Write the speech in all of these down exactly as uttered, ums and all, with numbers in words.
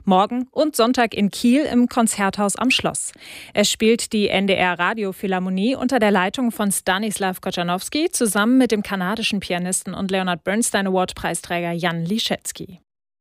Morgen und Sonntag in Kiel im Konzerthaus am Schloss. Es spielt die N D R-Radiophilharmonie unter der Leitung von Stanislaw Kochanowski zusammen mit dem kanadischen Pianisten und Leonard Bernstein Award-Preisträger Jan Liszewski.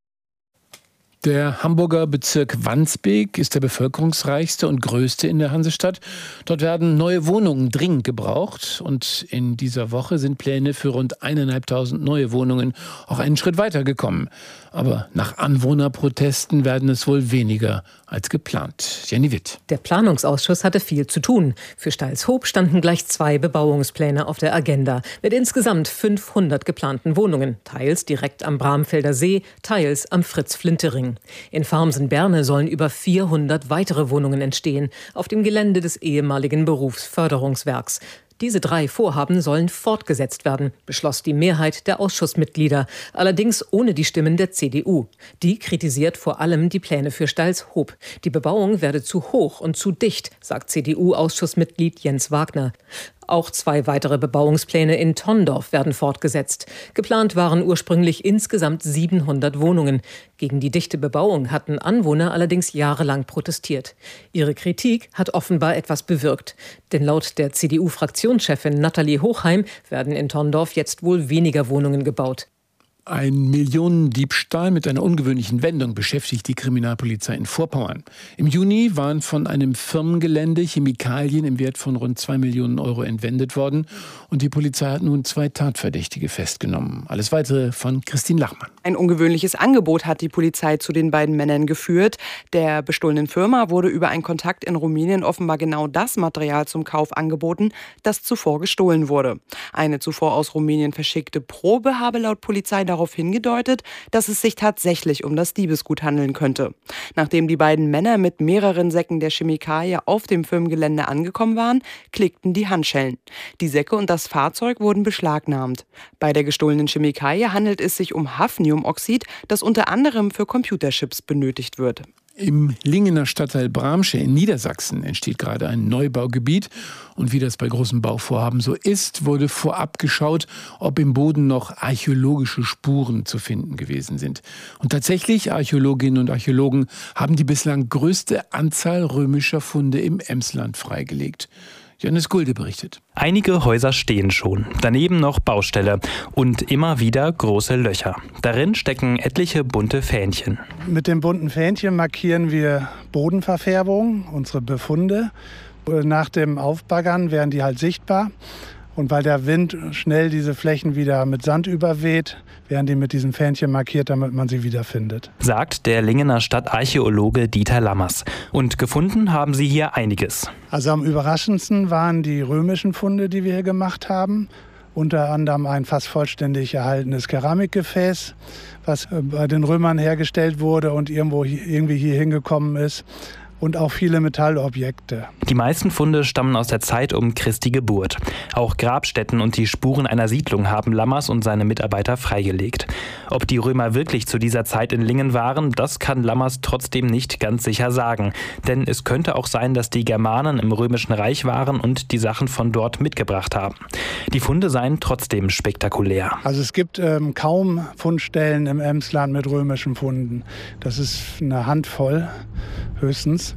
Der Hamburger Bezirk Wandsbek ist der bevölkerungsreichste und größte in der Hansestadt. Dort werden neue Wohnungen dringend gebraucht. Und in dieser Woche sind Pläne für rund eineinhalbtausend neue Wohnungen auch einen Schritt weiter gekommen. Aber nach Anwohnerprotesten werden es wohl weniger als geplant. Jenny Witt. Der Planungsausschuss hatte viel zu tun. Für Steilshoop standen gleich zwei Bebauungspläne auf der Agenda mit insgesamt fünfhundert geplanten Wohnungen, teils direkt am Bramfelder See, teils am Fritz-Flinte-Ring. In Farmsen-Berne sollen über vierhundert weitere Wohnungen entstehen, auf dem Gelände des ehemaligen Berufsförderungswerks. Diese drei Vorhaben sollen fortgesetzt werden, beschloss die Mehrheit der Ausschussmitglieder, allerdings ohne die Stimmen der C D U. Die kritisiert vor allem die Pläne für Steilshoop. Die Bebauung werde zu hoch und zu dicht, sagt C D U-Ausschussmitglied Jens Wagner. Auch zwei weitere Bebauungspläne in Tondorf werden fortgesetzt. Geplant waren ursprünglich insgesamt siebenhundert Wohnungen. Gegen die dichte Bebauung hatten Anwohner allerdings jahrelang protestiert. Ihre Kritik hat offenbar etwas bewirkt. Denn laut der C D U-Fraktionschefin Nathalie Hochheim werden in Tondorf jetzt wohl weniger Wohnungen gebaut. Ein Millionendiebstahl mit einer ungewöhnlichen Wendung beschäftigt die Kriminalpolizei in Vorpommern. Im Juni waren von einem Firmengelände Chemikalien im Wert von rund zwei Millionen Euro entwendet worden. Und die Polizei hat nun zwei Tatverdächtige festgenommen. Alles Weitere von Christine Lachmann. Ein ungewöhnliches Angebot hat die Polizei zu den beiden Männern geführt. Der bestohlenen Firma wurde über einen Kontakt in Rumänien offenbar genau das Material zum Kauf angeboten, das zuvor gestohlen wurde. Eine zuvor aus Rumänien verschickte Probe habe laut Polizei darauf hingedeutet, dass es sich tatsächlich um das Diebesgut handeln könnte. Nachdem die beiden Männer mit mehreren Säcken der Chemikalie auf dem Firmengelände angekommen waren, klickten die Handschellen. Die Säcke und das Fahrzeug wurden beschlagnahmt. Bei der gestohlenen Chemikalie handelt es sich um Hafniumoxid, das unter anderem für Computerchips benötigt wird. Im Lingener Stadtteil Bramsche in Niedersachsen entsteht gerade ein Neubaugebiet. Und wie das bei großen Bauvorhaben so ist, wurde vorab geschaut, ob im Boden noch archäologische Spuren zu finden gewesen sind. Und tatsächlich, Archäologinnen und Archäologen haben die bislang größte Anzahl römischer Funde im Emsland freigelegt. Janis Gulde berichtet. Einige Häuser stehen schon, daneben noch Baustelle und immer wieder große Löcher. Darin stecken etliche bunte Fähnchen. Mit dem bunten Fähnchen markieren wir Bodenverfärbung, unsere Befunde. Nach dem Aufbaggern werden die halt sichtbar. Und weil der Wind schnell diese Flächen wieder mit Sand überweht, werden die mit diesem Fähnchen markiert, damit man sie wiederfindet. Sagt der Lingener Stadtarchäologe Dieter Lammers. Und gefunden haben sie hier einiges. Also am überraschendsten waren die römischen Funde, die wir hier gemacht haben. Unter anderem ein fast vollständig erhaltenes Keramikgefäß, was bei den Römern hergestellt wurde und irgendwo irgendwie hier hingekommen ist. Und auch viele Metallobjekte. Die meisten Funde stammen aus der Zeit um Christi Geburt. Auch Grabstätten und die Spuren einer Siedlung haben Lammers und seine Mitarbeiter freigelegt. Ob die Römer wirklich zu dieser Zeit in Lingen waren, das kann Lammers trotzdem nicht ganz sicher sagen. Denn es könnte auch sein, dass die Germanen im Römischen Reich waren und die Sachen von dort mitgebracht haben. Die Funde seien trotzdem spektakulär. Also es gibt ähm, kaum Fundstellen im Emsland mit römischen Funden. Das ist eine Handvoll höchstens.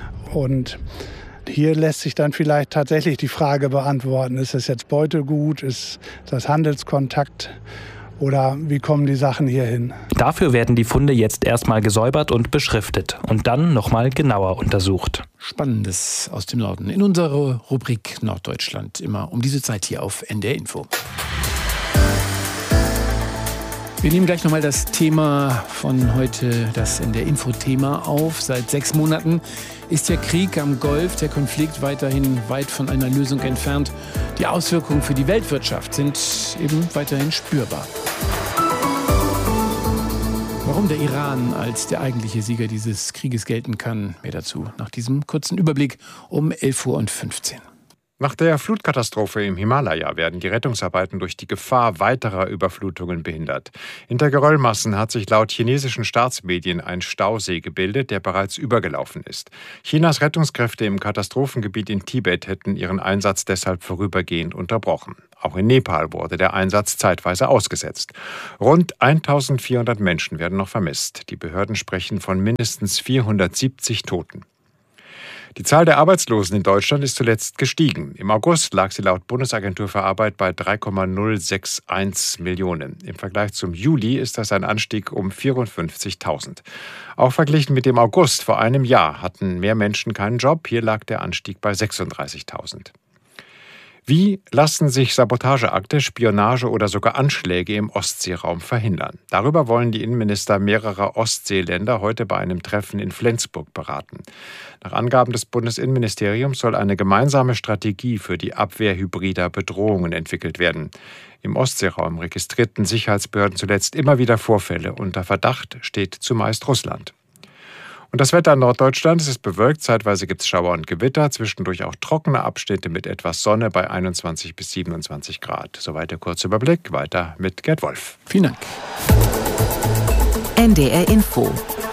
Und hier lässt sich dann vielleicht tatsächlich die Frage beantworten, ist es jetzt Beutegut, ist das Handelskontakt oder wie kommen die Sachen hier hin? Dafür werden die Funde jetzt erstmal gesäubert und beschriftet und dann nochmal genauer untersucht. Spannendes aus dem Norden in unserer Rubrik Norddeutschland, immer um diese Zeit hier auf N D R Info. Wir nehmen gleich nochmal das Thema von heute, das N D R-Info-Thema auf. Seit sechs Monaten ist der Krieg am Golf, der Konflikt weiterhin weit von einer Lösung entfernt. Die Auswirkungen für die Weltwirtschaft sind eben weiterhin spürbar. Warum der Iran als der eigentliche Sieger dieses Krieges gelten kann, mehr dazu nach diesem kurzen Überblick um elf Uhr fünfzehn. Nach der Flutkatastrophe im Himalaya werden die Rettungsarbeiten durch die Gefahr weiterer Überflutungen behindert. Hinter Geröllmassen hat sich laut chinesischen Staatsmedien ein Stausee gebildet, der bereits übergelaufen ist. Chinas Rettungskräfte im Katastrophengebiet in Tibet hätten ihren Einsatz deshalb vorübergehend unterbrochen. Auch in Nepal wurde der Einsatz zeitweise ausgesetzt. Rund eintausendvierhundert Menschen werden noch vermisst. Die Behörden sprechen von mindestens vierhundertsiebzig Toten. Die Zahl der Arbeitslosen in Deutschland ist zuletzt gestiegen. Im August lag sie laut Bundesagentur für Arbeit bei drei Komma null sechs eins Millionen. Im Vergleich zum Juli ist das ein Anstieg um vierundfünfzigtausend. Auch verglichen mit dem August vor einem Jahr hatten mehr Menschen keinen Job. Hier lag der Anstieg bei sechsunddreißigtausend. Wie lassen sich Sabotageakte, Spionage oder sogar Anschläge im Ostseeraum verhindern? Darüber wollen die Innenminister mehrerer Ostseeländer heute bei einem Treffen in Flensburg beraten. Nach Angaben des Bundesinnenministeriums soll eine gemeinsame Strategie für die Abwehr hybrider Bedrohungen entwickelt werden. Im Ostseeraum registrierten Sicherheitsbehörden zuletzt immer wieder Vorfälle. Unter Verdacht steht zumeist Russland. Und das Wetter in Norddeutschland, es ist bewölkt, zeitweise gibt es Schauer und Gewitter, zwischendurch auch trockene Abschnitte mit etwas Sonne bei einundzwanzig bis siebenundzwanzig Grad. Soweit der kurze Überblick, weiter mit Gerd Wolf. Vielen Dank. N D R Info.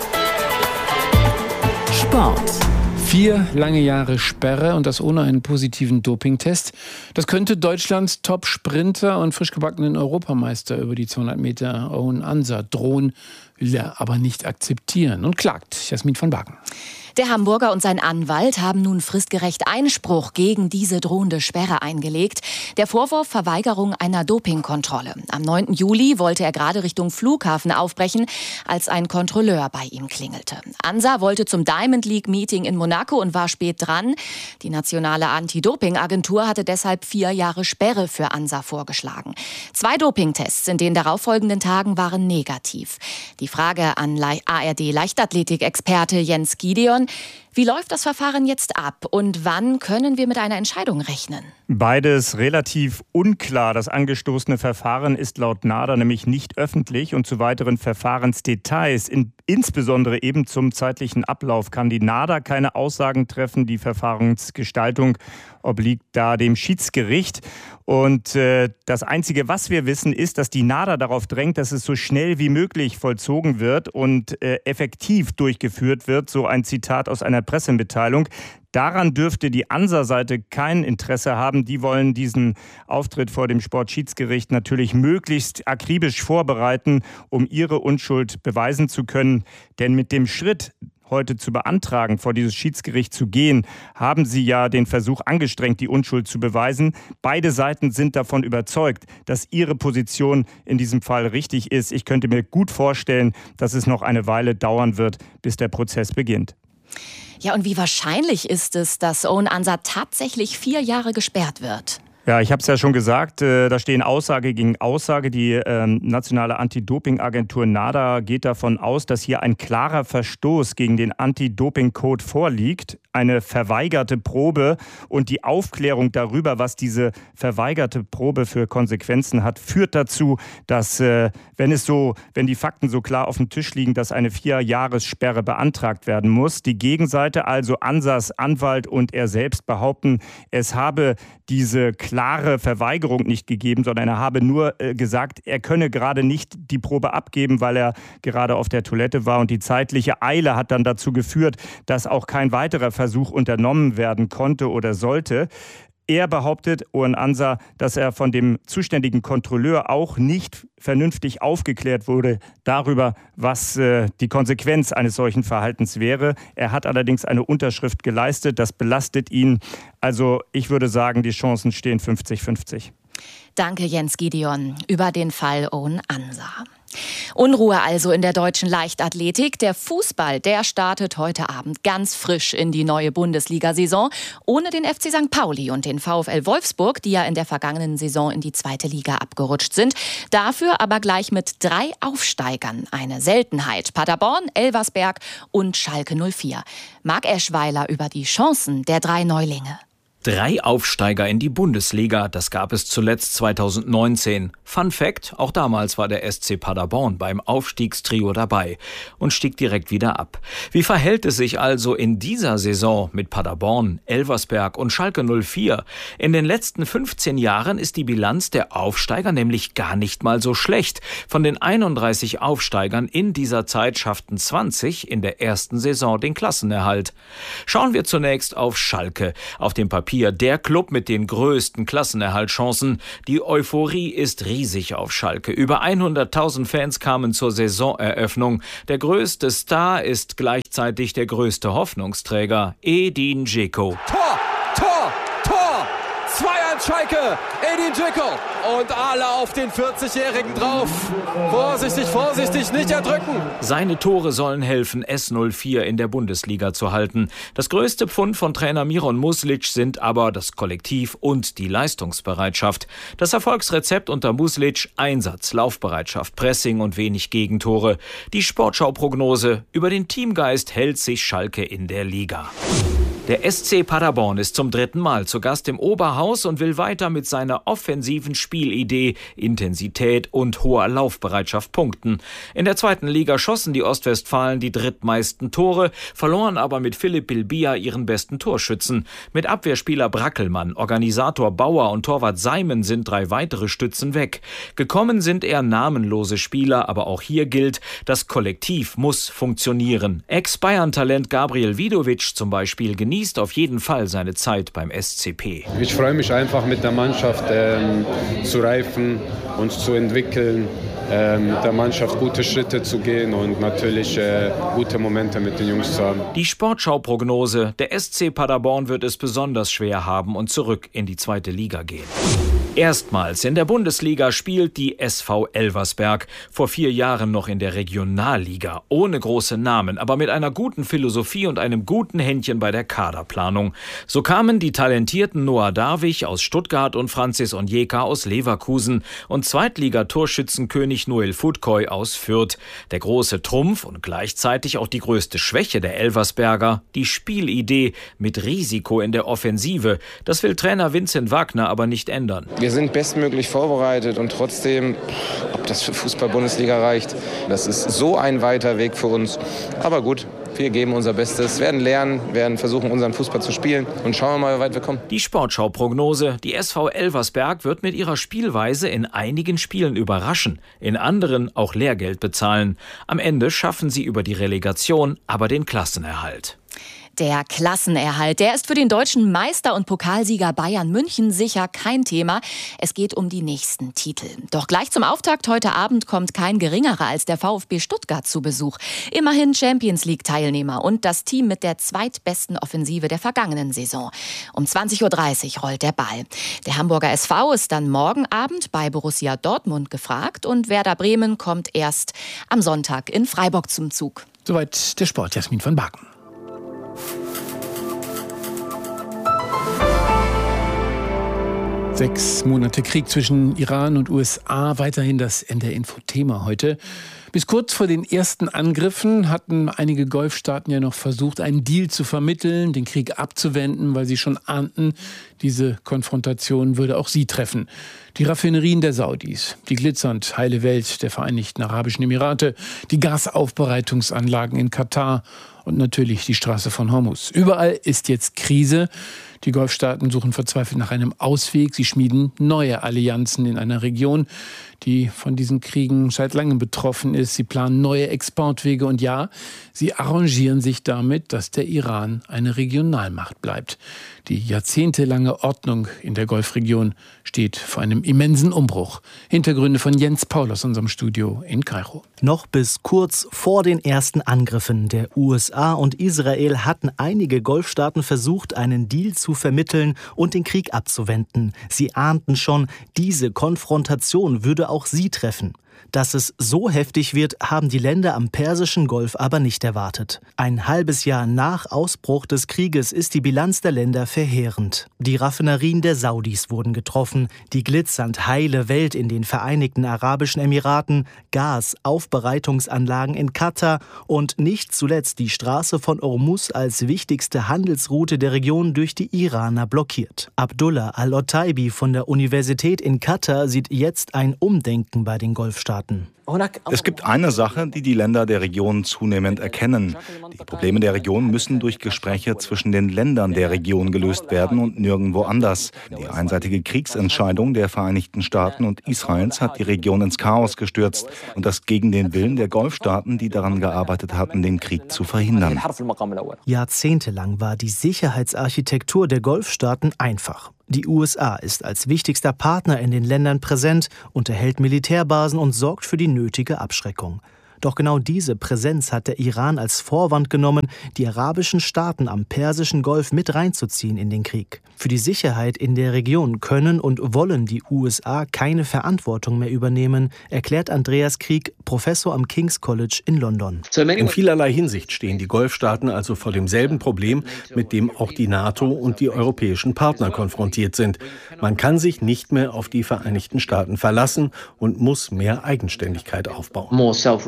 Sport. Vier lange Jahre Sperre und das ohne einen positiven Dopingtest. Das könnte Deutschlands Top-Sprinter und frisch gebackenen Europameister über die zweihundert Meter Owen Ansa drohen, will er aber nicht akzeptieren und klagt. Jasmin von Wagen. Der Hamburger und sein Anwalt haben nun fristgerecht Einspruch gegen diese drohende Sperre eingelegt. Der Vorwurf Verweigerung einer Dopingkontrolle. Am neunten Juli wollte er gerade Richtung Flughafen aufbrechen, als ein Kontrolleur bei ihm klingelte. Ansa wollte zum Diamond League Meeting in Monaco und war spät dran. Die nationale Anti-Doping-Agentur hatte deshalb vier Jahre Sperre für Ansa vorgeschlagen. Zwei Dopingtests in den darauffolgenden Tagen waren negativ. Die Frage an A R D-Leichtathletik-Experte Jens Gideon: Wie läuft das Verfahren jetzt ab und wann können wir mit einer Entscheidung rechnen? Beides relativ unklar. Das angestoßene Verfahren ist laut NADA nämlich nicht öffentlich und zu weiteren Verfahrensdetails, in, insbesondere eben zum zeitlichen Ablauf, kann die NADA keine Aussagen treffen. Die Verfahrensgestaltung obliegt da dem Schiedsgericht. Und äh, das Einzige, was wir wissen, ist, dass die NADA darauf drängt, dass es so schnell wie möglich vollzogen wird und äh, effektiv durchgeführt wird. So ein Zitat aus einer Pressemitteilung. Daran dürfte die Ansa-Seite kein Interesse haben. Die wollen diesen Auftritt vor dem Sportschiedsgericht natürlich möglichst akribisch vorbereiten, um ihre Unschuld beweisen zu können. Denn mit dem Schritt, heute zu beantragen, vor dieses Schiedsgericht zu gehen, haben sie ja den Versuch angestrengt, die Unschuld zu beweisen. Beide Seiten sind davon überzeugt, dass ihre Position in diesem Fall richtig ist. Ich könnte mir gut vorstellen, dass es noch eine Weile dauern wird, bis der Prozess beginnt. Ja, und wie wahrscheinlich ist es, dass Owen Ansa tatsächlich vier Jahre gesperrt wird? Ja, ich habe es ja schon gesagt, äh, da stehen Aussage gegen Aussage. Die ähm, nationale Anti-Doping-Agentur NADA geht davon aus, dass hier ein klarer Verstoß gegen den Anti-Doping-Code vorliegt. Eine verweigerte Probe und die Aufklärung darüber, was diese verweigerte Probe für Konsequenzen hat, führt dazu, dass, äh, wenn es so, wenn die Fakten so klar auf dem Tisch liegen, dass eine Vier-Jahres-Sperre beantragt werden muss. Die Gegenseite, also Ansas Anwalt und er selbst, behaupten, es habe diese klare Verweigerung nicht gegeben, sondern er habe nur äh, gesagt, er könne gerade nicht die Probe abgeben, weil er gerade auf der Toilette war. Und die zeitliche Eile hat dann dazu geführt, dass auch kein weiterer Versuch unternommen werden konnte oder sollte. Er behauptet, Owen Ansa, dass er von dem zuständigen Kontrolleur auch nicht vernünftig aufgeklärt wurde darüber, was äh, die Konsequenz eines solchen Verhaltens wäre. Er hat allerdings eine Unterschrift geleistet, das belastet ihn. Also ich würde sagen, die Chancen stehen fünfzig fünfzig. Danke, Jens Gideon, über den Fall Owen Ansa. Unruhe also in der deutschen Leichtathletik. Der Fußball, der startet heute Abend ganz frisch in die neue Bundesliga-Saison. Ohne den F C Sankt Pauli und den VfL Wolfsburg, die ja in der vergangenen Saison in die zweite Liga abgerutscht sind. Dafür aber gleich mit drei Aufsteigern. Eine Seltenheit. Paderborn, Elversberg und Schalke null vier. Marc Eschweiler über die Chancen der drei Neulinge. Drei Aufsteiger in die Bundesliga, das gab es zuletzt zweitausendneunzehn. Fun Fact, auch damals war der S C Paderborn beim Aufstiegstrio dabei und stieg direkt wieder ab. Wie verhält es sich also in dieser Saison mit Paderborn, Elversberg und Schalke null vier? In den letzten fünfzehn Jahren ist die Bilanz der Aufsteiger nämlich gar nicht mal so schlecht. Von den einunddreißig Aufsteigern in dieser Zeit schafften zwanzig in der ersten Saison den Klassenerhalt. Schauen wir zunächst auf Schalke. Auf dem Papier der Club mit den größten Klassenerhaltchancen. Die Euphorie ist riesig auf Schalke. Über hunderttausend Fans kamen zur Saisoneröffnung. Der größte Star ist gleichzeitig der größte Hoffnungsträger, Edin Dzeko. Tor! Tor! Tor! zwei eins Schalke! Edin Dzeko! Und alle auf den vierzigjährigen drauf. Vorsichtig, vorsichtig, nicht erdrücken. Seine Tore sollen helfen, S null vier in der Bundesliga zu halten. Das größte Pfund von Trainer Miron Muslic sind aber das Kollektiv und die Leistungsbereitschaft. Das Erfolgsrezept unter Muslic: Einsatz, Laufbereitschaft, Pressing und wenig Gegentore. Die Sportschau-Prognose: über den Teamgeist hält sich Schalke in der Liga. Der S C Paderborn ist zum dritten Mal zu Gast im Oberhaus und will weiter mit seiner offensiven Spielidee, Intensität und hoher Laufbereitschaft punkten. In der zweiten Liga schossen die Ostwestfalen die drittmeisten Tore, verloren aber mit Philipp Bilbia ihren besten Torschützen. Mit Abwehrspieler Brackelmann, Organisator Bauer und Torwart Seimen sind drei weitere Stützen weg. Gekommen sind eher namenlose Spieler, aber auch hier gilt, das Kollektiv muss funktionieren. Ex-Bayern-Talent Gabriel Vidovic zum Beispiel genießt auf jeden Fall seine Zeit beim S C P. Ich freue mich einfach mit der Mannschaft ähm, zu reifen, uns zu entwickeln, ähm, mit der Mannschaft gute Schritte zu gehen und natürlich äh, gute Momente mit den Jungs zu haben. Die Sportschau-Prognose: der S C Paderborn wird es besonders schwer haben und zurück in die zweite Liga gehen. Erstmals in der Bundesliga spielt die S V Elversberg. Vor vier Jahren noch in der Regionalliga. Ohne große Namen, aber mit einer guten Philosophie und einem guten Händchen bei der Kaderplanung. So kamen die talentierten Noah Darwig aus Stuttgart und Francis Onyeka aus Leverkusen und Zweitligatorschützenkönig Noel Futkoy aus Fürth. Der große Trumpf und gleichzeitig auch die größte Schwäche der Elversberger: die Spielidee mit Risiko in der Offensive. Das will Trainer Vincent Wagner aber nicht ändern. Wir sind bestmöglich vorbereitet und trotzdem, ob das für Fußball-Bundesliga reicht, das ist so ein weiter Weg für uns. Aber gut, wir geben unser Bestes, werden lernen, werden versuchen, unseren Fußball zu spielen und schauen wir mal, wie weit wir kommen. Die Sportschau-Prognose: die S V Elversberg wird mit ihrer Spielweise in einigen Spielen überraschen, in anderen auch Lehrgeld bezahlen. Am Ende schaffen sie über die Relegation aber den Klassenerhalt. Der Klassenerhalt, der ist für den deutschen Meister und Pokalsieger Bayern München sicher kein Thema. Es geht um die nächsten Titel. Doch gleich zum Auftakt heute Abend kommt kein geringerer als der VfB Stuttgart zu Besuch. Immerhin Champions-League-Teilnehmer und das Team mit der zweitbesten Offensive der vergangenen Saison. Um zwanzig Uhr dreißig rollt der Ball. Der Hamburger S V ist dann morgen Abend bei Borussia Dortmund gefragt und Werder Bremen kommt erst am Sonntag in Freiburg zum Zug. Soweit der Sport, Jasmin von Baken. Sechs Monate Krieg zwischen Iran und U S A, weiterhin das N D R-Info-Thema heute. Bis kurz vor den ersten Angriffen hatten einige Golfstaaten ja noch versucht, einen Deal zu vermitteln, den Krieg abzuwenden, weil sie schon ahnten, diese Konfrontation würde auch sie treffen. Die Raffinerien der Saudis, die glitzernd heile Welt der Vereinigten Arabischen Emirate, die Gasaufbereitungsanlagen in Katar und natürlich die Straße von Hormuz. Überall ist jetzt Krise. Die Golfstaaten suchen verzweifelt nach einem Ausweg. Sie schmieden neue Allianzen in einer Region, die von diesen Kriegen seit langem betroffen ist. Sie planen neue Exportwege und ja, sie arrangieren sich damit, dass der Iran eine Regionalmacht bleibt. Die jahrzehntelange Ordnung in der Golfregion steht vor einem immensen Umbruch. Hintergründe von Jens Paul aus unserem Studio in Kairo. Noch bis kurz vor den ersten Angriffen der U S A und Israel hatten einige Golfstaaten versucht, einen Deal zu vermitteln und den Krieg abzuwenden. Sie ahnten schon, diese Konfrontation würde auch sie treffen. Dass es so heftig wird, haben die Länder am Persischen Golf aber nicht erwartet. Ein halbes Jahr nach Ausbruch des Krieges ist die Bilanz der Länder verheerend. Die Raffinerien der Saudis wurden getroffen, die glitzernd heile Welt in den Vereinigten Arabischen Emiraten, Gas, Aufbereitungsanlagen in Katar und nicht zuletzt die Straße von Hormuz als wichtigste Handelsroute der Region durch die Iraner blockiert. Abdullah Al-Otaibi von der Universität in Katar sieht jetzt ein Umdenken bei den Golfstaaten. Es gibt eine Sache, die die Länder der Region zunehmend erkennen. Die Probleme der Region müssen durch Gespräche zwischen den Ländern der Region gelöst werden und nirgendwo anders. Die einseitige Kriegsentscheidung der Vereinigten Staaten und Israels hat die Region ins Chaos gestürzt und das gegen den Willen der Golfstaaten, die daran gearbeitet hatten, den Krieg zu verhindern. Jahrzehntelang war die Sicherheitsarchitektur der Golfstaaten einfach. Die U S A ist als wichtigster Partner in den Ländern präsent, unterhält Militärbasen und sorgt für die nötige Abschreckung. Doch genau diese Präsenz hat der Iran als Vorwand genommen, die arabischen Staaten am Persischen Golf mit reinzuziehen in den Krieg. Für die Sicherheit in der Region können und wollen die U S A keine Verantwortung mehr übernehmen, erklärt Andreas Krieg, Professor am King's College in London. In vielerlei Hinsicht stehen die Golfstaaten also vor demselben Problem, mit dem auch die NATO und die europäischen Partner konfrontiert sind. Man kann sich nicht mehr auf die Vereinigten Staaten verlassen und muss mehr Eigenständigkeit aufbauen.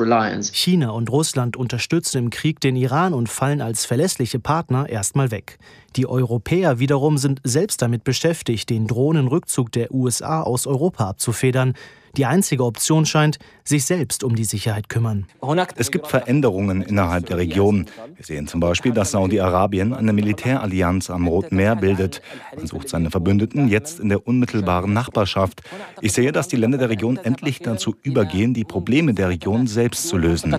China und Russland unterstützen im Krieg den Iran und fallen als verlässliche Partner erstmal weg. Die Europäer wiederum sind selbst damit beschäftigt, den drohenden Rückzug der U S A aus Europa abzufedern. Die einzige Option scheint, sich selbst um die Sicherheit kümmern. Es gibt Veränderungen innerhalb der Region. Wir sehen zum Beispiel, dass Saudi-Arabien eine Militärallianz am Roten Meer bildet. Man sucht seine Verbündeten jetzt in der unmittelbaren Nachbarschaft. Ich sehe, dass die Länder der Region endlich dazu übergehen, die Probleme der Region selbst zu lösen.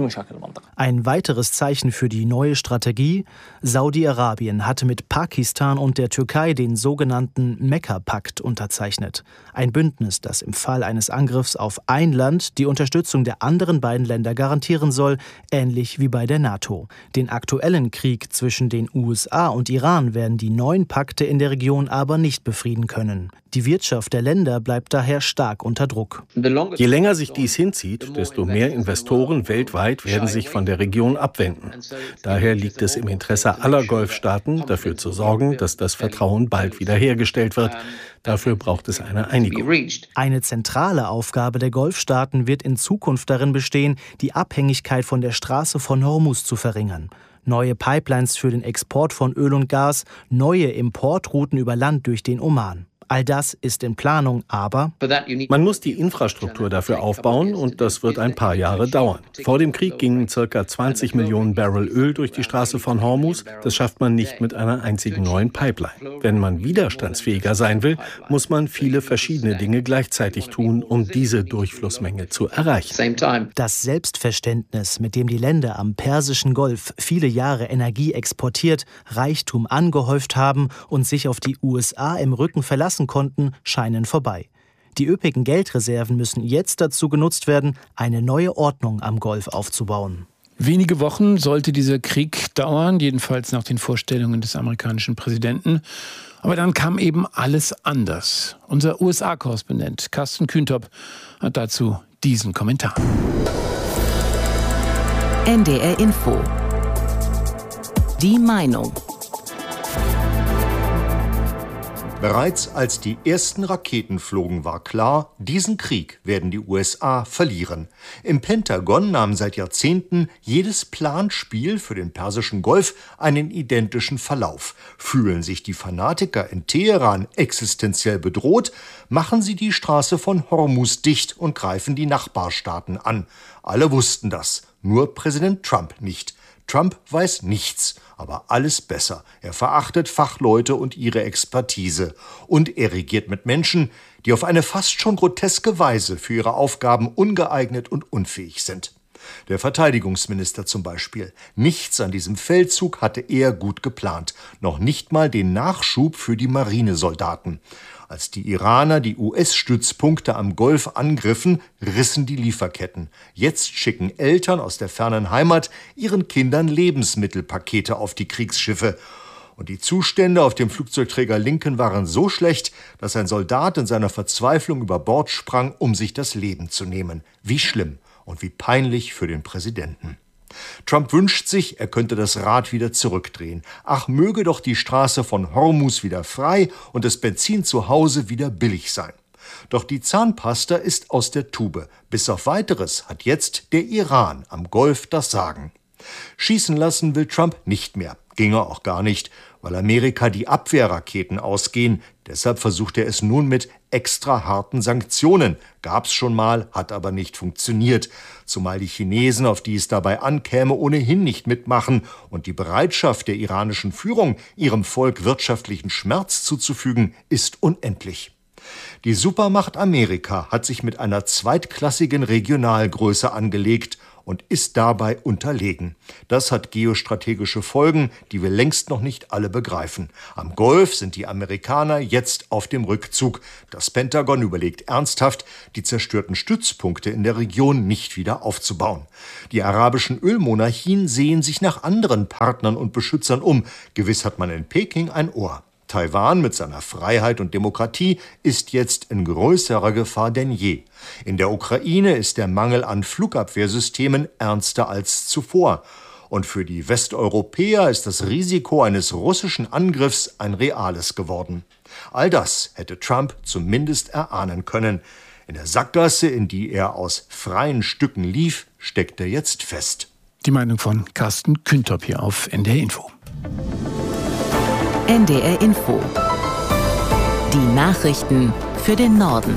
Ein weiteres Zeichen für die neue Strategie: Saudi-Arabien hatte mit Pakistan und der Türkei den sogenannten Mekka-Pakt unterzeichnet. Ein Bündnis, das im Fall eines Angriffs auf ein Land die Unterstützung der anderen beiden Länder garantieren soll, ähnlich wie bei der NATO. Den aktuellen Krieg zwischen den U S A und Iran werden die neuen Pakte in der Region aber nicht befrieden können. Die Wirtschaft der Länder bleibt daher stark unter Druck. Je länger sich dies hinzieht, desto mehr Investoren weltweit werden sich von der Region abwenden. Daher liegt es im Interesse aller Golfstaaten, dafür zu sorgen, dass das Vertrauen bald wiederhergestellt wird. Dafür braucht es eine Einigung. Eine zentrale Aufgabe der Golfstaaten wird in Zukunft darin bestehen, die Abhängigkeit von der Straße von Hormuz zu verringern. Neue Pipelines für den Export von Öl und Gas, neue Importrouten über Land durch den Oman. All das ist in Planung, aber man muss die Infrastruktur dafür aufbauen und das wird ein paar Jahre dauern. Vor dem Krieg gingen ca. zwanzig Millionen Barrel Öl durch die Straße von Hormuz. Das schafft man nicht mit einer einzigen neuen Pipeline. Wenn man widerstandsfähiger sein will, muss man viele verschiedene Dinge gleichzeitig tun, um diese Durchflussmenge zu erreichen. Das Selbstverständnis, mit dem die Länder am Persischen Golf viele Jahre Energie exportiert, Reichtum angehäuft haben und sich auf die U S A im Rücken verlassen konnten, scheinen vorbei. Die üppigen Geldreserven müssen jetzt dazu genutzt werden, eine neue Ordnung am Golf aufzubauen. Wenige Wochen sollte dieser Krieg dauern, jedenfalls nach den Vorstellungen des amerikanischen Präsidenten. Aber dann kam eben alles anders. Unser U S A-Korrespondent Carsten Kühntop hat dazu diesen Kommentar. N D R Info. Die Meinung. Bereits als die ersten Raketen flogen, war klar, diesen Krieg werden die U S A verlieren. Im Pentagon nahm seit Jahrzehnten jedes Planspiel für den Persischen Golf einen identischen Verlauf. Fühlen sich die Fanatiker in Teheran existenziell bedroht, machen sie die Straße von Hormuz dicht und greifen die Nachbarstaaten an. Alle wussten das, nur Präsident Trump nicht. Trump weiß nichts, aber alles besser. Er verachtet Fachleute und ihre Expertise. Und er regiert mit Menschen, die auf eine fast schon groteske Weise für ihre Aufgaben ungeeignet und unfähig sind. Der Verteidigungsminister zum Beispiel. Nichts an diesem Feldzug hatte er gut geplant. Noch nicht mal den Nachschub für die Marinesoldaten. Als die Iraner die U S-Stützpunkte am Golf angriffen, rissen die Lieferketten. Jetzt schicken Eltern aus der fernen Heimat ihren Kindern Lebensmittelpakete auf die Kriegsschiffe. Und die Zustände auf dem Flugzeugträger Lincoln waren so schlecht, dass ein Soldat in seiner Verzweiflung über Bord sprang, um sich das Leben zu nehmen. Wie schlimm und wie peinlich für den Präsidenten. Trump wünscht sich, er könnte das Rad wieder zurückdrehen. Ach, möge doch die Straße von Hormuz wieder frei und das Benzin zu Hause wieder billig sein. Doch die Zahnpasta ist aus der Tube. Bis auf Weiteres hat jetzt der Iran am Golf das Sagen. Schießen lassen will Trump nicht mehr. Ginge auch gar nicht, weil Amerika die Abwehrraketen ausgehen. Deshalb versucht er es nun mit extra harten Sanktionen. Gab's schon mal, hat aber nicht funktioniert. Zumal die Chinesen, auf die es dabei ankäme, ohnehin nicht mitmachen. Und die Bereitschaft der iranischen Führung, ihrem Volk wirtschaftlichen Schmerz zuzufügen, ist unendlich. Die Supermacht Amerika hat sich mit einer zweitklassigen Regionalgröße angelegt und ist dabei unterlegen. Das hat geostrategische Folgen, die wir längst noch nicht alle begreifen. Am Golf sind die Amerikaner jetzt auf dem Rückzug. Das Pentagon überlegt ernsthaft, die zerstörten Stützpunkte in der Region nicht wieder aufzubauen. Die arabischen Ölmonarchien sehen sich nach anderen Partnern und Beschützern um. Gewiss hat man in Peking ein Ohr. Taiwan mit seiner Freiheit und Demokratie ist jetzt in größerer Gefahr denn je. In der Ukraine ist der Mangel an Flugabwehrsystemen ernster als zuvor. Und für die Westeuropäer ist das Risiko eines russischen Angriffs ein reales geworden. All das hätte Trump zumindest erahnen können. In der Sackgasse, in die er aus freien Stücken lief, steckt er jetzt fest. Die Meinung von Carsten Küntop hier auf N D R Info. N D R Info. Die Nachrichten für den Norden.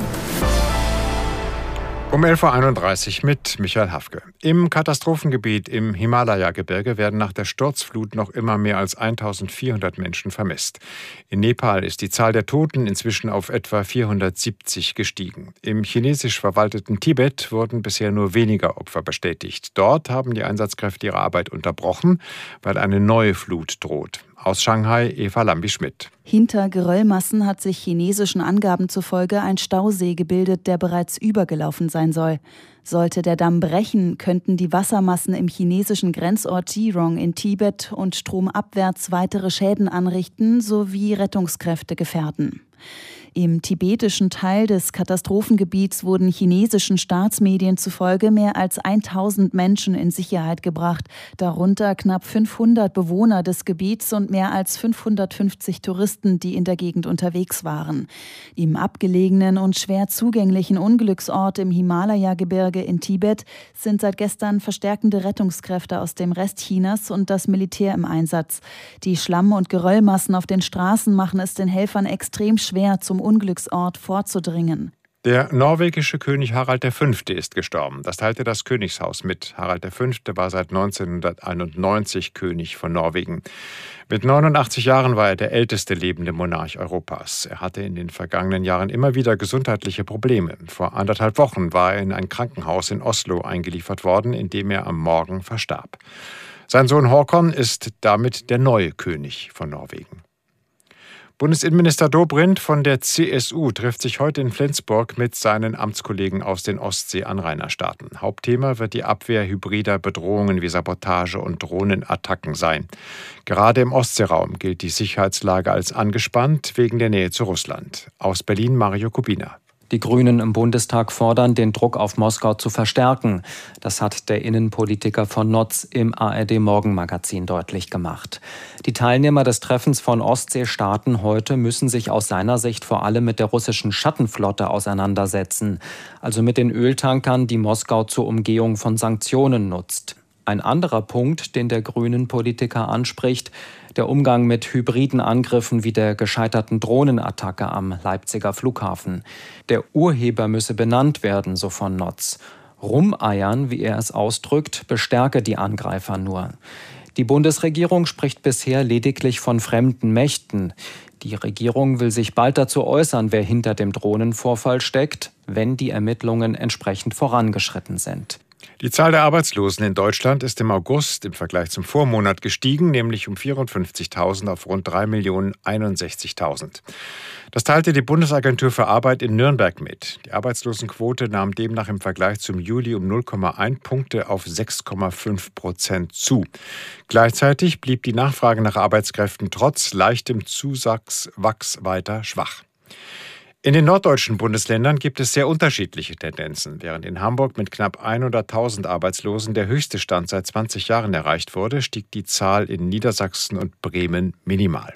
Um elf Uhr einunddreißig mit Michael Hafke. Im Katastrophengebiet im Himalaya-Gebirge werden nach der Sturzflut noch immer mehr als eintausendvierhundert Menschen vermisst. In Nepal ist die Zahl der Toten inzwischen auf etwa vierhundertsiebzig gestiegen. Im chinesisch verwalteten Tibet wurden bisher nur weniger Opfer bestätigt. Dort haben die Einsatzkräfte ihre Arbeit unterbrochen, weil eine neue Flut droht. Aus Shanghai Eva Lambi-Schmidt. Hinter Geröllmassen hat sich chinesischen Angaben zufolge ein Stausee gebildet, der bereits übergelaufen sein soll. Sollte der Damm brechen, könnten die Wassermassen im chinesischen Grenzort Jirong in Tibet und stromabwärts weitere Schäden anrichten sowie Rettungskräfte gefährden. Im tibetischen Teil des Katastrophengebiets wurden chinesischen Staatsmedien zufolge mehr als tausend Menschen in Sicherheit gebracht, darunter knapp fünfhundert Bewohner des Gebiets und mehr als fünfhundertfünfzig Touristen, die in der Gegend unterwegs waren. Im abgelegenen und schwer zugänglichen Unglücksort im Himalaya-Gebirge in Tibet sind seit gestern verstärkende Rettungskräfte aus dem Rest Chinas und das Militär im Einsatz. Die Schlamm- und Geröllmassen auf den Straßen machen es den Helfern extrem schwer, zum Unglücksort vorzudringen. Der norwegische König Harald der Fünfte ist gestorben. Das teilte das Königshaus mit. Harald der Fünfte war seit neunzehnhunderteinundneunzig König von Norwegen. Mit neunundachtzig Jahren war er der älteste lebende Monarch Europas. Er hatte in den vergangenen Jahren immer wieder gesundheitliche Probleme. Vor anderthalb Wochen war er in ein Krankenhaus in Oslo eingeliefert worden, in dem er am Morgen verstarb. Sein Sohn Håkon ist damit der neue König von Norwegen. Bundesinnenminister Dobrindt von der C S U trifft sich heute in Flensburg mit seinen Amtskollegen aus den Ostsee-Anrainerstaaten. Hauptthema wird die Abwehr hybrider Bedrohungen wie Sabotage und Drohnenattacken sein. Gerade im Ostseeraum gilt die Sicherheitslage als angespannt wegen der Nähe zu Russland. Aus Berlin Mario Kubina. Die Grünen im Bundestag fordern, den Druck auf Moskau zu verstärken. Das hat der Innenpolitiker von Notz im A R D-Morgenmagazin deutlich gemacht. Die Teilnehmer des Treffens von Ostseestaaten heute müssen sich aus seiner Sicht vor allem mit der russischen Schattenflotte auseinandersetzen, also mit den Öltankern, die Moskau zur Umgehung von Sanktionen nutzt. Ein anderer Punkt, den der Grünen-Politiker anspricht, der Umgang mit hybriden Angriffen wie der gescheiterten Drohnenattacke am Leipziger Flughafen. Der Urheber müsse benannt werden, so von Notz. Rumeiern, wie er es ausdrückt, bestärke die Angreifer nur. Die Bundesregierung spricht bisher lediglich von fremden Mächten. Die Regierung will sich bald dazu äußern, wer hinter dem Drohnenvorfall steckt, wenn die Ermittlungen entsprechend vorangeschritten sind. Die Zahl der Arbeitslosen in Deutschland ist im August im Vergleich zum Vormonat gestiegen, nämlich um vierundfünfzigtausend auf rund drei Millionen einundsechzigtausend. Das teilte die Bundesagentur für Arbeit in Nürnberg mit. Die Arbeitslosenquote nahm demnach im Vergleich zum Juli um null Komma eins Punkte auf sechs Komma fünf Prozent zu. Gleichzeitig blieb die Nachfrage nach Arbeitskräften trotz leichtem Zuwachs weiter schwach. In den norddeutschen Bundesländern gibt es sehr unterschiedliche Tendenzen. Während in Hamburg mit knapp hunderttausend Arbeitslosen der höchste Stand seit zwanzig Jahren erreicht wurde, stieg die Zahl in Niedersachsen und Bremen minimal.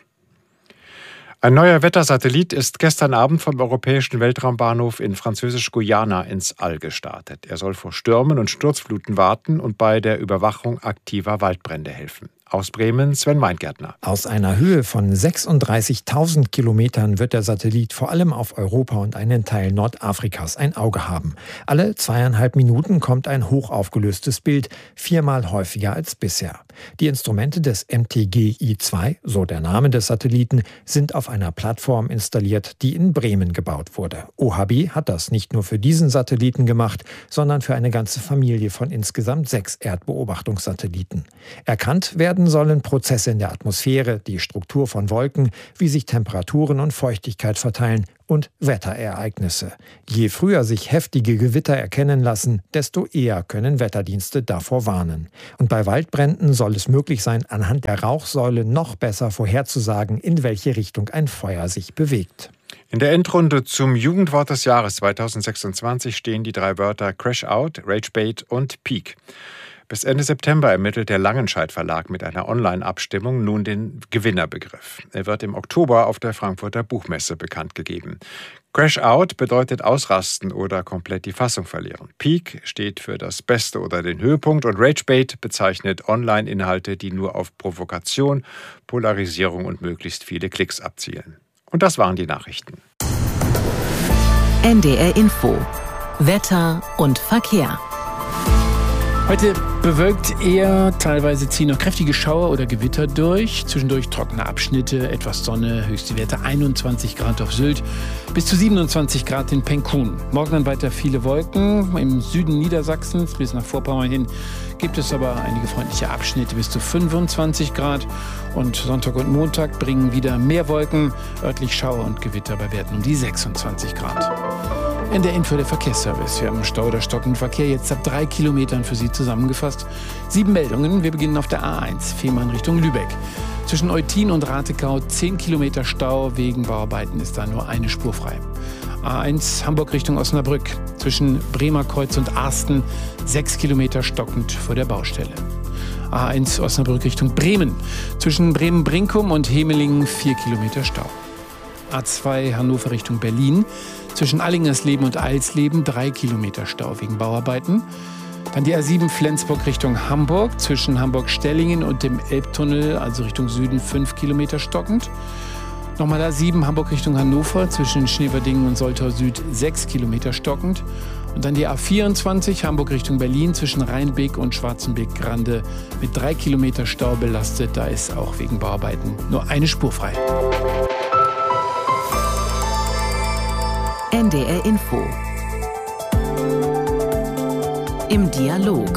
Ein neuer Wettersatellit ist gestern Abend vom Europäischen Weltraumbahnhof in Französisch-Guyana ins All gestartet. Er soll vor Stürmen und Sturzfluten warten und bei der Überwachung aktiver Waldbrände helfen. Aus Bremen Sven Meingärtner. Aus einer Höhe von sechsunddreißigtausend Kilometern wird der Satellit vor allem auf Europa und einen Teil Nordafrikas ein Auge haben. Alle zweieinhalb Minuten kommt ein hochaufgelöstes Bild, viermal häufiger als bisher. Die Instrumente des M T G I zwei, so der Name des Satelliten, sind auf einer Plattform installiert, die in Bremen gebaut wurde. O H B hat das nicht nur für diesen Satelliten gemacht, sondern für eine ganze Familie von insgesamt sechs Erdbeobachtungssatelliten. Erkannt werden sollen Prozesse in der Atmosphäre, die Struktur von Wolken, wie sich Temperaturen und Feuchtigkeit verteilen und Wetterereignisse. Je früher sich heftige Gewitter erkennen lassen, desto eher können Wetterdienste davor warnen. Und bei Waldbränden soll es möglich sein, anhand der Rauchsäule noch besser vorherzusagen, in welche Richtung ein Feuer sich bewegt. In der Endrunde zum Jugendwort des Jahres zweitausendsechsundzwanzig stehen die drei Wörter Crash Out, Ragebait und Peak. Bis Ende September ermittelt der Langenscheidt Verlag mit einer Online-Abstimmung nun den Gewinnerbegriff. Er wird im Oktober auf der Frankfurter Buchmesse bekannt gegeben. Crash Out bedeutet ausrasten oder komplett die Fassung verlieren. Peak steht für das Beste oder den Höhepunkt und Ragebait bezeichnet Online-Inhalte, die nur auf Provokation, Polarisierung und möglichst viele Klicks abzielen. Und das waren die Nachrichten. N D R Info. Wetter und Verkehr. Heute bewölkt eher, teilweise ziehen noch kräftige Schauer oder Gewitter durch. Zwischendurch trockene Abschnitte, etwas Sonne, höchste Werte einundzwanzig Grad auf Sylt, bis zu siebenundzwanzig Grad in Penkun. Morgen dann weiter viele Wolken. Im Süden Niedersachsens bis nach Vorpommern hin gibt es aber einige freundliche Abschnitte bis zu fünfundzwanzig Grad. Und Sonntag und Montag bringen wieder mehr Wolken, örtlich Schauer und Gewitter bei Werten um die sechsundzwanzig Grad. In der Info der Verkehrsservice. Wir haben Stau oder stockenden Verkehr jetzt ab drei Kilometern für Sie zusammengefasst. Sieben Meldungen. Wir beginnen auf der A eins, Fehmarn Richtung Lübeck. Zwischen Eutin und Ratekau zehn Kilometer Stau. Wegen Bauarbeiten ist da nur eine Spur frei. A eins, Hamburg Richtung Osnabrück. Zwischen Bremerkreuz und Arsten sechs Kilometer stockend vor der Baustelle. A eins, Osnabrück Richtung Bremen. Zwischen Bremen-Brinkum und Hemelingen vier Kilometer Stau. A zwei, Hannover Richtung Berlin. Zwischen Allingersleben und Eilsleben drei Kilometer Stau wegen Bauarbeiten. Dann die A sieben Flensburg Richtung Hamburg. Zwischen Hamburg-Stellingen und dem Elbtunnel, also Richtung Süden, fünf Kilometer stockend. Nochmal A sieben Hamburg Richtung Hannover. Zwischen Schneverdingen und Soltau Süd sechs Kilometer stockend. Und dann die A vierundzwanzig Hamburg Richtung Berlin. Zwischen Rheinbeek und Schwarzenbeek-Grande mit drei Kilometer Stau belastet. Da ist auch wegen Bauarbeiten nur eine Spur frei. N D R Info. Im Dialog.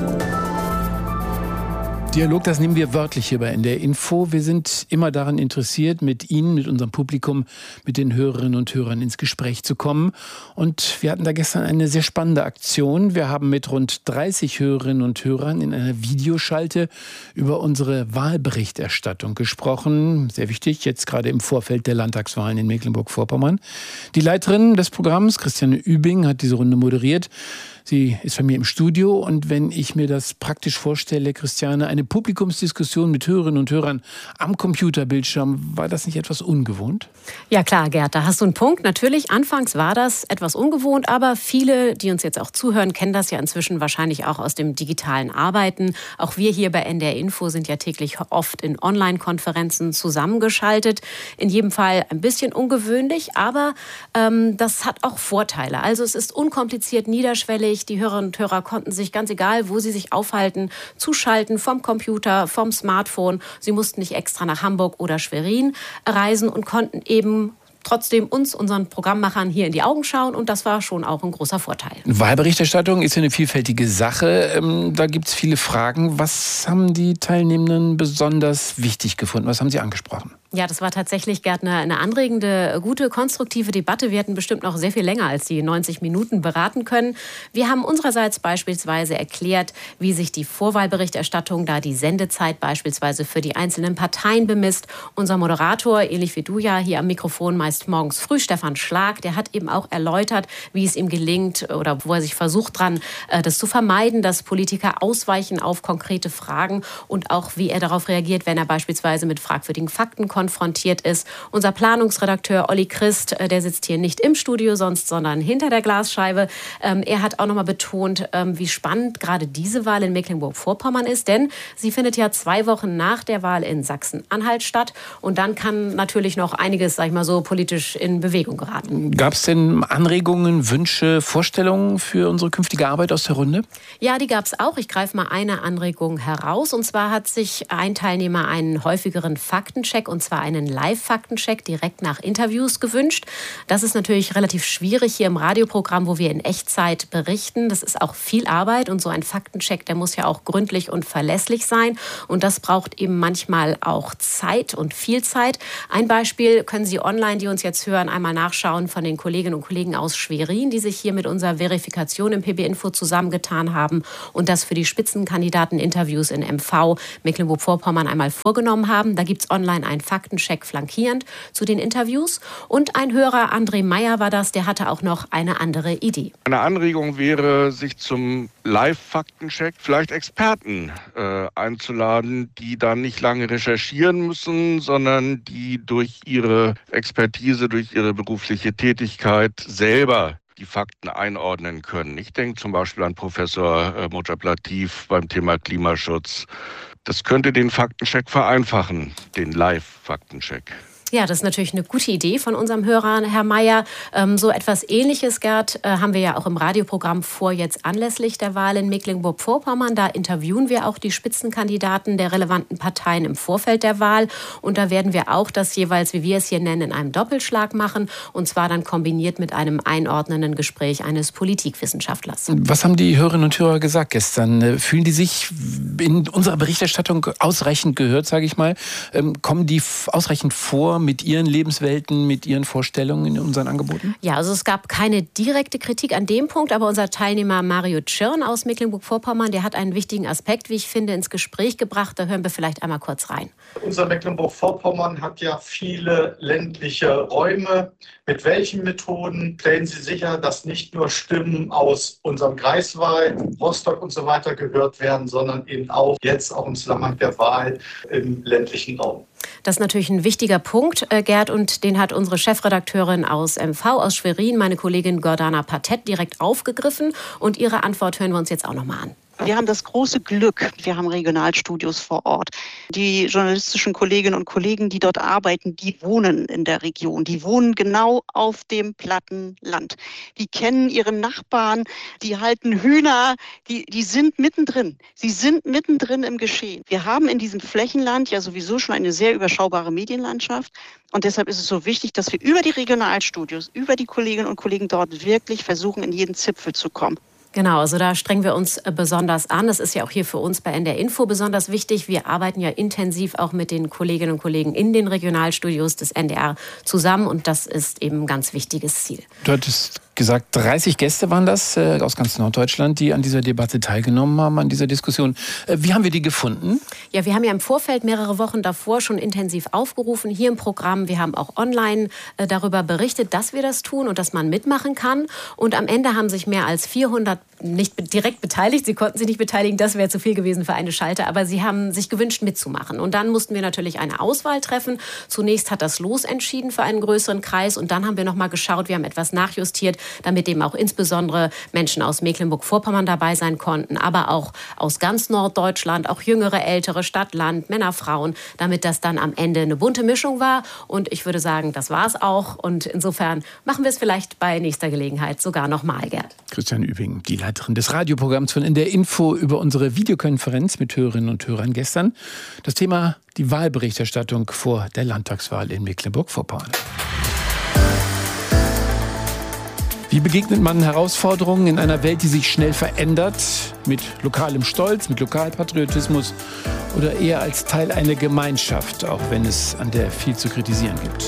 Dialog, das nehmen wir wörtlich hier bei N D R Info. Wir sind immer daran interessiert, mit Ihnen, mit unserem Publikum, mit den Hörerinnen und Hörern ins Gespräch zu kommen. Und wir hatten da gestern eine sehr spannende Aktion. Wir haben mit rund dreißig Hörerinnen und Hörern in einer Videoschalte über unsere Wahlberichterstattung gesprochen. Sehr wichtig, jetzt gerade im Vorfeld der Landtagswahlen in Mecklenburg-Vorpommern. Die Leiterin des Programms, Christiane Übing, hat diese Runde moderiert. Sie ist bei mir im Studio und wenn ich mir das praktisch vorstelle, Christiane, eine Publikumsdiskussion mit Hörerinnen und Hörern am Computerbildschirm, war das nicht etwas ungewohnt? Ja klar, Gerd, da hast du einen Punkt. Natürlich, anfangs war das etwas ungewohnt, aber viele, die uns jetzt auch zuhören, kennen das ja inzwischen wahrscheinlich auch aus dem digitalen Arbeiten. Auch wir hier bei N D R Info sind ja täglich oft in Online-Konferenzen zusammengeschaltet. In jedem Fall ein bisschen ungewöhnlich, aber ähm, das hat auch Vorteile. Also es ist unkompliziert, niederschwellig. Die Hörerinnen und Hörer konnten sich, ganz egal, wo sie sich aufhalten, zuschalten vom Computer, vom Smartphone. Sie mussten nicht extra nach Hamburg oder Schwerin reisen und konnten eben trotzdem uns, unseren Programmmachern hier in die Augen schauen und das war schon auch ein großer Vorteil. Wahlberichterstattung ist ja eine vielfältige Sache. Ähm, da gibt es viele Fragen. Was haben die Teilnehmenden besonders wichtig gefunden? Was haben sie angesprochen? Ja, das war tatsächlich, Gerd, eine, eine anregende, gute, konstruktive Debatte. Wir hätten bestimmt noch sehr viel länger als die neunzig Minuten beraten können. Wir haben unsererseits beispielsweise erklärt, wie sich die Vorwahlberichterstattung, da die Sendezeit beispielsweise für die einzelnen Parteien bemisst. Unser Moderator, ähnlich wie du ja hier am Mikrofon meist morgens früh, Stefan Schlag, der hat eben auch erläutert, wie es ihm gelingt oder wo er sich versucht dran, das zu vermeiden, dass Politiker ausweichen auf konkrete Fragen und auch wie er darauf reagiert, wenn er beispielsweise mit fragwürdigen Fakten kommt. konfrontiert ist. Unser Planungsredakteur Olli Christ, der sitzt hier nicht im Studio sonst, sondern hinter der Glasscheibe. Ähm, er hat auch noch mal betont, ähm, wie spannend gerade diese Wahl in Mecklenburg-Vorpommern ist, denn sie findet ja zwei Wochen nach der Wahl in Sachsen-Anhalt statt und dann kann natürlich noch einiges, sag ich mal so, politisch in Bewegung geraten. Gab es denn Anregungen, Wünsche, Vorstellungen für unsere künftige Arbeit aus der Runde? Ja, die gab es auch. Ich greife mal eine Anregung heraus und zwar hat sich ein Teilnehmer einen häufigeren Faktencheck und zwar einen Live-Faktencheck direkt nach Interviews gewünscht. Das ist natürlich relativ schwierig hier im Radioprogramm, wo wir in Echtzeit berichten. Das ist auch viel Arbeit und so ein Faktencheck, der muss ja auch gründlich und verlässlich sein. Und das braucht eben manchmal auch Zeit und viel Zeit. Ein Beispiel können Sie online, die uns jetzt hören, einmal nachschauen von den Kolleginnen und Kollegen aus Schwerin, die sich hier mit unserer Verifikation im P B Info zusammengetan haben und das für die Spitzenkandidaten-Interviews in M V Mecklenburg-Vorpommern einmal vorgenommen haben. Da gibt es online ein Faktencheck. Faktencheck flankierend zu den Interviews. Und ein Hörer, André Meyer war das, der hatte auch noch eine andere Idee. Eine Anregung wäre, sich zum Live-Faktencheck vielleicht Experten äh, einzuladen, die dann nicht lange recherchieren müssen, sondern die durch ihre Expertise, durch ihre berufliche Tätigkeit selber die Fakten einordnen können. Ich denke zum Beispiel an Professor äh, Mojab Latif beim Thema Klimaschutz. Das könnte den Faktencheck vereinfachen, den Live-Faktencheck. Ja, das ist natürlich eine gute Idee von unserem Hörer, Herr Mayer. Ähm, so etwas Ähnliches, Gerd, äh, haben wir ja auch im Radioprogramm vor, jetzt anlässlich der Wahl in Mecklenburg-Vorpommern. Da interviewen wir auch die Spitzenkandidaten der relevanten Parteien im Vorfeld der Wahl. Und da werden wir auch das jeweils, wie wir es hier nennen, in einem Doppelschlag machen. Und zwar dann kombiniert mit einem einordnenden Gespräch eines Politikwissenschaftlers. Was haben die Hörerinnen und Hörer gesagt gestern? Fühlen die sich in unserer Berichterstattung ausreichend gehört, sage ich mal? Ähm, kommen die ausreichend vor mit ihren Lebenswelten, mit ihren Vorstellungen in unseren Angeboten? Ja, also es gab keine direkte Kritik an dem Punkt, aber unser Teilnehmer Mario Tschirn aus Mecklenburg-Vorpommern, der hat einen wichtigen Aspekt, wie ich finde, ins Gespräch gebracht. Da hören wir vielleicht einmal kurz rein. Unser Mecklenburg-Vorpommern hat ja viele ländliche Räume. Mit welchen Methoden stellen Sie sicher, dass nicht nur Stimmen aus unserem Greifswald, Rostock und so weiter gehört werden, sondern eben auch jetzt auch im Zusammenhang der Wahl im ländlichen Raum? Das ist natürlich ein wichtiger Punkt, Gerd, und den hat unsere Chefredakteurin aus M V, aus Schwerin, meine Kollegin Gordana Patet, direkt aufgegriffen. Und ihre Antwort hören wir uns jetzt auch noch mal an. Wir haben das große Glück, wir haben Regionalstudios vor Ort. Die journalistischen Kolleginnen und Kollegen, die dort arbeiten, die wohnen in der Region. Die wohnen genau auf dem platten Land. Die kennen ihre Nachbarn, die halten Hühner, die, die sind mittendrin. Sie sind mittendrin im Geschehen. Wir haben in diesem Flächenland ja sowieso schon eine sehr überschaubare Medienlandschaft. Und deshalb ist es so wichtig, dass wir über die Regionalstudios, über die Kolleginnen und Kollegen dort wirklich versuchen, in jeden Zipfel zu kommen. Genau, also da strengen wir uns besonders an. Das ist ja auch hier für uns bei N D R Info besonders wichtig. Wir arbeiten ja intensiv auch mit den Kolleginnen und Kollegen in den Regionalstudios des N D R zusammen und das ist eben ein ganz wichtiges Ziel. Du hattest gesagt, dreißig Gäste waren das äh, aus ganz Norddeutschland, die an dieser Debatte teilgenommen haben, an dieser Diskussion. Äh, wie haben wir die gefunden? Ja, wir haben ja im Vorfeld mehrere Wochen davor schon intensiv aufgerufen, hier im Programm. Wir haben auch online äh, darüber berichtet, dass wir das tun und dass man mitmachen kann. Und am Ende haben sich mehr als vierhundert nicht direkt beteiligt. Sie konnten sich nicht beteiligen, das wäre zu viel gewesen für eine Schalte. Aber sie haben sich gewünscht, mitzumachen. Und dann mussten wir natürlich eine Auswahl treffen. Zunächst hat das Los entschieden für einen größeren Kreis. Und dann haben wir noch mal geschaut, wir haben etwas nachjustiert, damit eben auch insbesondere Menschen aus Mecklenburg-Vorpommern dabei sein konnten, aber auch aus ganz Norddeutschland, auch jüngere, ältere, Stadt, Land, Männer, Frauen, damit das dann am Ende eine bunte Mischung war. Und ich würde sagen, das war es auch. Und insofern machen wir es vielleicht bei nächster Gelegenheit sogar noch mal, Gerd. Christian Übing, die Leiterin des Radioprogramms von N D R Info über unsere Videokonferenz mit Hörerinnen und Hörern gestern. Das Thema die Wahlberichterstattung vor der Landtagswahl in Mecklenburg-Vorpommern. Wie begegnet man Herausforderungen in einer Welt, die sich schnell verändert? Mit lokalem Stolz, mit Lokalpatriotismus oder eher als Teil einer Gemeinschaft, auch wenn es an der viel zu kritisieren gibt?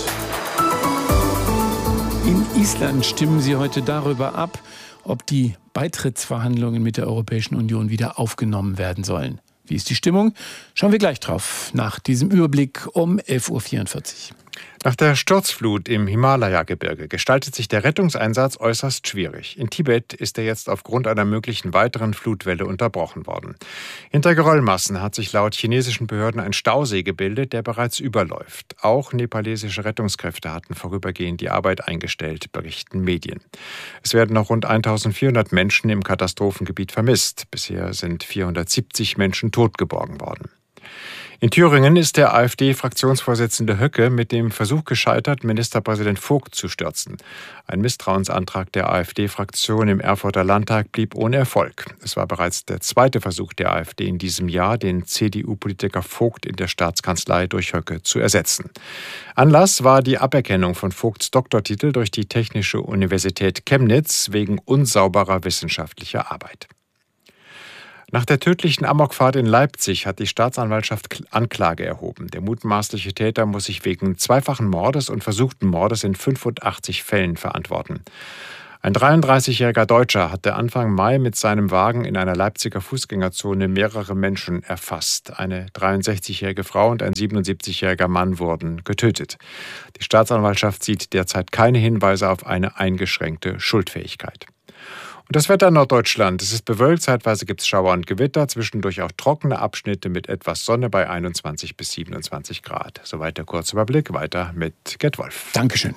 In Island stimmen sie heute darüber ab, ob die Beitrittsverhandlungen mit der Europäischen Union wieder aufgenommen werden sollen. Wie ist die Stimmung? Schauen wir gleich drauf, nach diesem Überblick um elf Uhr vierundvierzig. Nach der Sturzflut im Himalaya-Gebirge gestaltet sich der Rettungseinsatz äußerst schwierig. In Tibet ist er jetzt aufgrund einer möglichen weiteren Flutwelle unterbrochen worden. Hinter Geröllmassen hat sich laut chinesischen Behörden ein Stausee gebildet, der bereits überläuft. Auch nepalesische Rettungskräfte hatten vorübergehend die Arbeit eingestellt, berichten Medien. Es werden noch rund eintausendvierhundert Menschen im Katastrophengebiet vermisst. Bisher sind vierhundertsiebzig Menschen totgeborgen worden. In Thüringen ist der AfD-Fraktionsvorsitzende Höcke mit dem Versuch gescheitert, Ministerpräsident Vogt zu stürzen. Ein Misstrauensantrag der AfD-Fraktion im Erfurter Landtag blieb ohne Erfolg. Es war bereits der zweite Versuch der AfD in diesem Jahr, den C D U-Politiker Vogt in der Staatskanzlei durch Höcke zu ersetzen. Anlass war die Aberkennung von Vogts Doktortitel durch die Technische Universität Chemnitz wegen unsauberer wissenschaftlicher Arbeit. Nach der tödlichen Amokfahrt in Leipzig hat die Staatsanwaltschaft Anklage erhoben. Der mutmaßliche Täter muss sich wegen zweifachen Mordes und versuchten Mordes in fünfundachtzig Fällen verantworten. Ein dreiunddreißigjähriger Deutscher hatte Anfang Mai mit seinem Wagen in einer Leipziger Fußgängerzone mehrere Menschen erfasst. Eine dreiundsechzigjährige Frau und ein siebenundsiebzigjähriger Mann wurden getötet. Die Staatsanwaltschaft sieht derzeit keine Hinweise auf eine eingeschränkte Schuldfähigkeit. Und das Wetter in Norddeutschland. Es ist bewölkt, zeitweise gibt es Schauer und Gewitter, zwischendurch auch trockene Abschnitte mit etwas Sonne bei einundzwanzig bis siebenundzwanzig Grad. Soweit der Kurzüberblick, weiter mit Gerd Wolf. Dankeschön.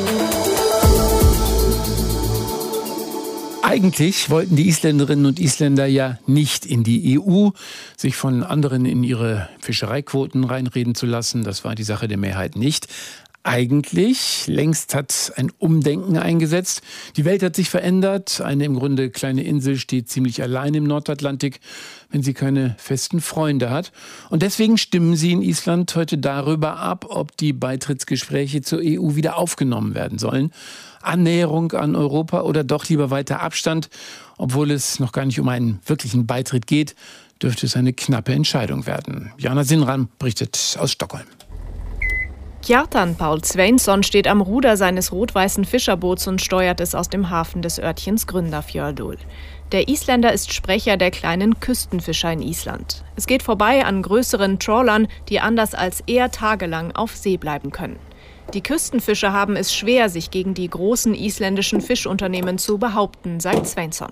Eigentlich wollten die Isländerinnen und Isländer ja nicht in die E U, sich von anderen in ihre Fischereiquoten reinreden zu lassen. Das war die Sache der Mehrheit nicht. Eigentlich, längst hat ein Umdenken eingesetzt. Die Welt hat sich verändert. Eine im Grunde kleine Insel steht ziemlich allein im Nordatlantik, wenn sie keine festen Freunde hat. Und deswegen stimmen sie in Island heute darüber ab, ob die Beitrittsgespräche zur E U wieder aufgenommen werden sollen. Annäherung an Europa oder doch lieber weiter Abstand. Obwohl es noch gar nicht um einen wirklichen Beitritt geht, dürfte es eine knappe Entscheidung werden. Jana Sinram berichtet aus Stockholm. Kjartan Paul Sveinsson steht am Ruder seines rot-weißen Fischerboots und steuert es aus dem Hafen des Örtchens Grundarfjörður. Der Isländer ist Sprecher der kleinen Küstenfischer in Island. Es geht vorbei an größeren Trawlern, die anders als er tagelang auf See bleiben können. Die Küstenfischer haben es schwer, sich gegen die großen isländischen Fischunternehmen zu behaupten, sagt Sveinsson.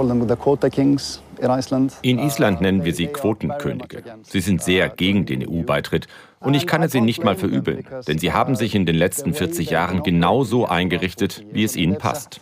In Island nennen wir sie Quotenkönige. Sie sind sehr gegen den E U-Beitritt und ich kann es ihnen nicht mal verübeln, denn sie haben sich in den letzten vierzig Jahren genauso eingerichtet, wie es ihnen passt.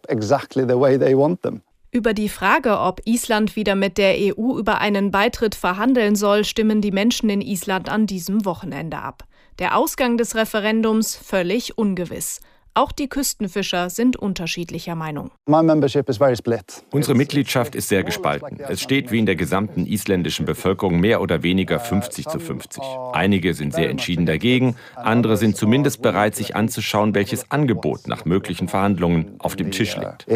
Über die Frage, ob Island wieder mit der E U über einen Beitritt verhandeln soll, stimmen die Menschen in Island an diesem Wochenende ab. Der Ausgang des Referendums völlig ungewiss. Auch die Küstenfischer sind unterschiedlicher Meinung. Unsere Mitgliedschaft ist sehr gespalten. Es steht wie in der gesamten isländischen Bevölkerung mehr oder weniger fünfzig zu fünfzig. Einige sind sehr entschieden dagegen, andere sind zumindest bereit, sich anzuschauen, welches Angebot nach möglichen Verhandlungen auf dem Tisch liegt.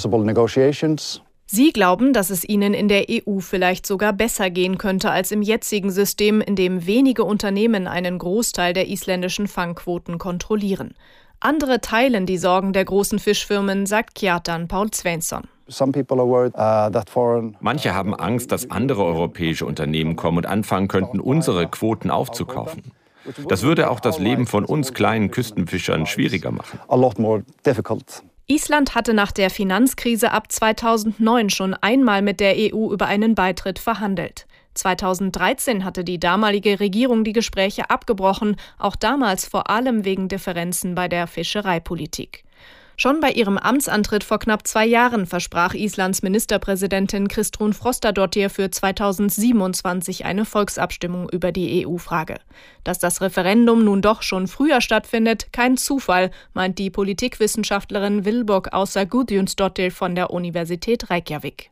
Sie glauben, dass es ihnen in der E U vielleicht sogar besser gehen könnte als im jetzigen System, in dem wenige Unternehmen einen Großteil der isländischen Fangquoten kontrollieren. Andere teilen die Sorgen der großen Fischfirmen, sagt Kjartan Paul Sveinsson. Manche haben Angst, dass andere europäische Unternehmen kommen und anfangen könnten, unsere Quoten aufzukaufen. Das würde auch das Leben von uns kleinen Küstenfischern schwieriger machen. Island hatte nach der Finanzkrise ab zweitausendneun schon einmal mit der E U über einen Beitritt verhandelt. zweitausenddreizehn hatte die damalige Regierung die Gespräche abgebrochen, auch damals vor allem wegen Differenzen bei der Fischereipolitik. Schon bei ihrem Amtsantritt vor knapp zwei Jahren versprach Islands Ministerpräsidentin Kristrún Frostadóttir für zweitausendsiebenundzwanzig eine Volksabstimmung über die E U-Frage. Dass das Referendum nun doch schon früher stattfindet, kein Zufall, meint die Politikwissenschaftlerin Vilborg Ása Guðjónsdóttir von der Universität Reykjavik.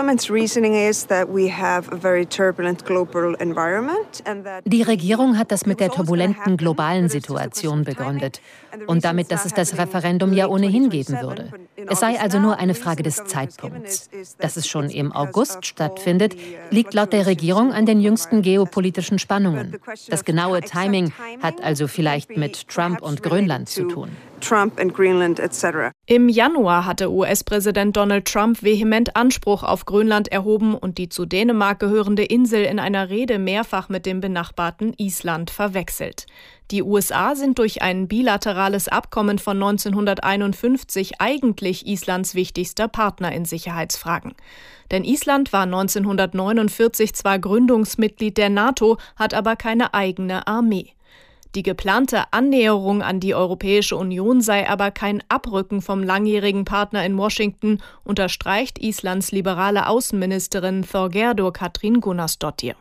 Die Regierung hat das mit der turbulenten globalen Situation begründet und damit, dass es das Referendum ja ohnehin geben würde. Es sei also nur eine Frage des Zeitpunkts. Dass es schon im August stattfindet, liegt laut der Regierung an den jüngsten geopolitischen Spannungen. Das genaue Timing hat also vielleicht mit Trump und Grönland zu tun. Trump and Greenland et cetera. Im Januar hatte U S-Präsident Donald Trump vehement Anspruch auf Grönland erhoben und die zu Dänemark gehörende Insel in einer Rede mehrfach mit dem benachbarten Island verwechselt. Die U S A sind durch ein bilaterales Abkommen von neunzehnhunderteinundfünfzig eigentlich Islands wichtigster Partner in Sicherheitsfragen. Denn Island war neunzehnhundertneunundvierzig zwar Gründungsmitglied der NATO, hat aber keine eigene Armee. Die geplante Annäherung an die Europäische Union sei aber kein Abrücken vom langjährigen Partner in Washington, unterstreicht Islands liberale Außenministerin Þorgerður Katrín Gunnarsdóttir.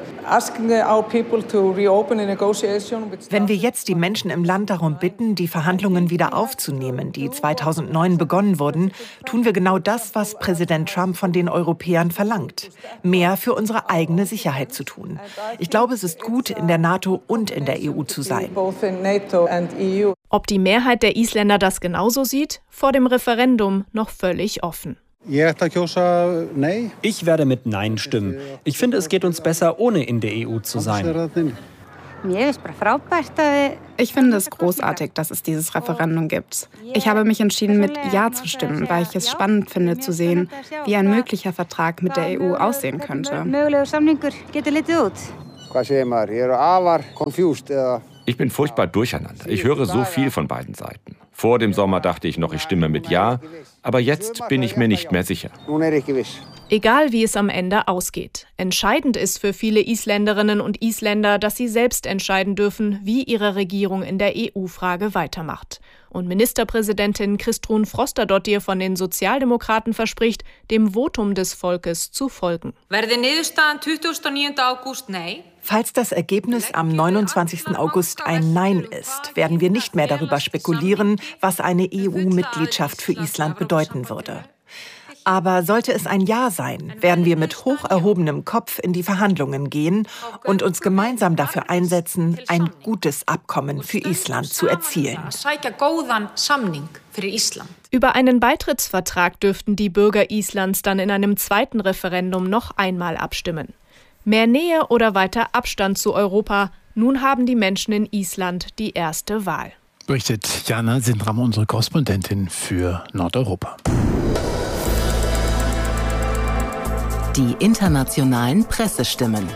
Wenn wir jetzt die Menschen im Land darum bitten, die Verhandlungen wieder aufzunehmen, die zweitausendneun begonnen wurden, tun wir genau das, was Präsident Trump von den Europäern verlangt: mehr für unsere eigene Sicherheit zu tun. Ich glaube, es ist gut, in der NATO und in der E U zu sein. Ob die Mehrheit der Isländer das genauso sieht? Vor dem Referendum noch völlig offen. Ich werde mit Nein stimmen. Ich finde, es geht uns besser, ohne in der E U zu sein. Ich finde es großartig, dass es dieses Referendum gibt. Ich habe mich entschieden, mit Ja zu stimmen, weil ich es spannend finde, zu sehen, wie ein möglicher Vertrag mit der E U aussehen könnte. Ich bin furchtbar durcheinander. Ich höre so viel von beiden Seiten. Vor dem Sommer dachte ich noch, ich stimme mit Ja, aber jetzt bin ich mir nicht mehr sicher. Egal wie es am Ende ausgeht. Entscheidend ist für viele Isländerinnen und Isländer, dass sie selbst entscheiden dürfen, wie ihre Regierung in der E U-Frage weitermacht. Und Ministerpräsidentin Kristrún Frostadóttir von den Sozialdemokraten verspricht, dem Votum des Volkes zu folgen. Falls das Ergebnis am neunundzwanzigsten August ein Nein ist, werden wir nicht mehr darüber spekulieren, was eine E U-Mitgliedschaft für Island bedeuten würde. Aber sollte es ein Ja sein, werden wir mit hoch erhobenem Kopf in die Verhandlungen gehen und uns gemeinsam dafür einsetzen, ein gutes Abkommen für Island zu erzielen. Über einen Beitrittsvertrag dürften die Bürger Islands dann in einem zweiten Referendum noch einmal abstimmen. Mehr Nähe oder weiter Abstand zu Europa? Nun haben die Menschen in Island die erste Wahl. Berichtet Jana Sindram, unsere Korrespondentin für Nordeuropa. Die internationalen Pressestimmen.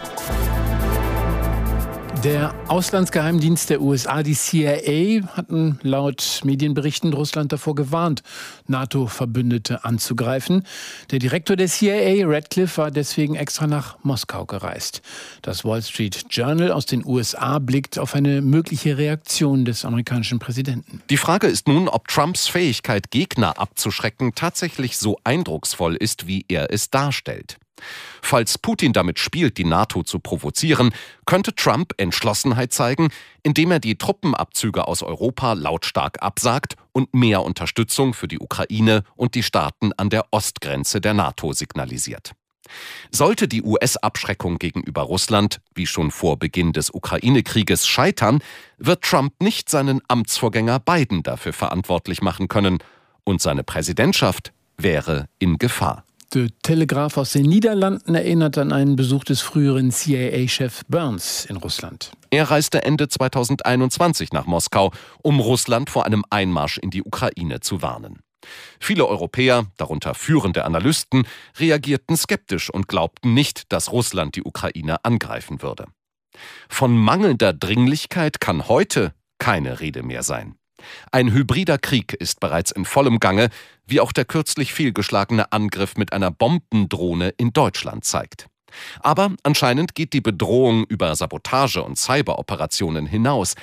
Der Auslandsgeheimdienst der U S A, die C I A, hatten laut Medienberichten Russland davor gewarnt, NATO-Verbündete anzugreifen. Der Direktor der C I A, Radcliffe, war deswegen extra nach Moskau gereist. Das Wall Street Journal aus den U S A blickt auf eine mögliche Reaktion des amerikanischen Präsidenten. Die Frage ist nun, ob Trumps Fähigkeit, Gegner abzuschrecken, tatsächlich so eindrucksvoll ist, wie er es darstellt. Falls Putin damit spielt, die NATO zu provozieren, könnte Trump Entschlossenheit zeigen, indem er die Truppenabzüge aus Europa lautstark absagt und mehr Unterstützung für die Ukraine und die Staaten an der Ostgrenze der NATO signalisiert. Sollte die U S-Abschreckung gegenüber Russland, wie schon vor Beginn des Ukraine-Krieges, scheitern, wird Trump nicht seinen Amtsvorgänger Biden dafür verantwortlich machen können und seine Präsidentschaft wäre in Gefahr. Der Telegraph aus den Niederlanden erinnert an einen Besuch des früheren C I A-Chefs Burns in Russland. Er reiste Ende zweitausendeinundzwanzig nach Moskau, um Russland vor einem Einmarsch in die Ukraine zu warnen. Viele Europäer, darunter führende Analysten, reagierten skeptisch und glaubten nicht, dass Russland die Ukraine angreifen würde. Von mangelnder Dringlichkeit kann heute keine Rede mehr sein. Ein hybrider Krieg ist bereits in vollem Gange, wie auch der kürzlich fehlgeschlagene Angriff mit einer Bombendrohne in Deutschland zeigt. Aber anscheinend geht die Bedrohung über Sabotage und Cyberoperationen hinaus.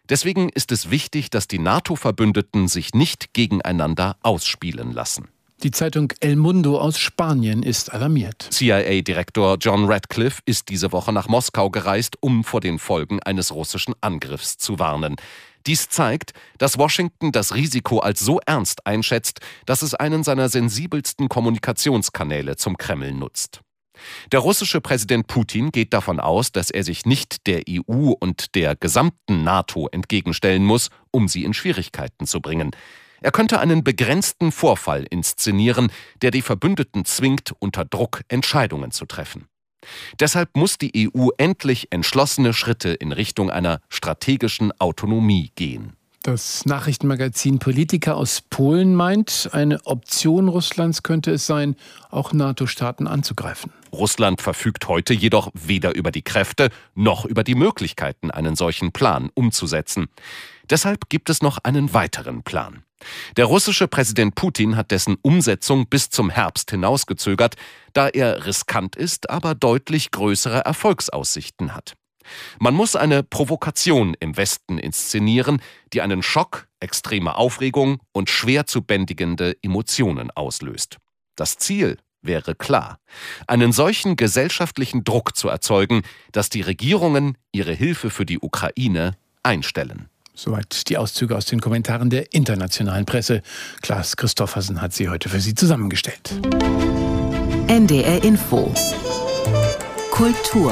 Deswegen ist es wichtig, dass die NATO-Verbündeten sich nicht gegeneinander ausspielen lassen. Die Zeitung El Mundo aus Spanien ist alarmiert. C I A-Direktor John Ratcliffe ist diese Woche nach Moskau gereist, um vor den Folgen eines russischen Angriffs zu warnen. Dies zeigt, dass Washington das Risiko als so ernst einschätzt, dass es einen seiner sensibelsten Kommunikationskanäle zum Kreml nutzt. Der russische Präsident Putin geht davon aus, dass er sich nicht der E U und der gesamten NATO entgegenstellen muss, um sie in Schwierigkeiten zu bringen. Er könnte einen begrenzten Vorfall inszenieren, der die Verbündeten zwingt, unter Druck Entscheidungen zu treffen. Deshalb muss die E U endlich entschlossene Schritte in Richtung einer strategischen Autonomie gehen. Das Nachrichtenmagazin Politica aus Polen meint, eine Option Russlands könnte es sein, auch NATO-Staaten anzugreifen. Russland verfügt heute jedoch weder über die Kräfte noch über die Möglichkeiten, einen solchen Plan umzusetzen. Deshalb gibt es noch einen weiteren Plan. Der russische Präsident Putin hat dessen Umsetzung bis zum Herbst hinausgezögert, da er riskant ist, aber deutlich größere Erfolgsaussichten hat. Man muss eine Provokation im Westen inszenieren, die einen Schock, extreme Aufregung und schwer zu bändigende Emotionen auslöst. Das Ziel wäre klar: einen solchen gesellschaftlichen Druck zu erzeugen, dass die Regierungen ihre Hilfe für die Ukraine einstellen. Soweit die Auszüge aus den Kommentaren der internationalen Presse. Klaas Christoffersen hat sie heute für Sie zusammengestellt. N D R Info Kultur.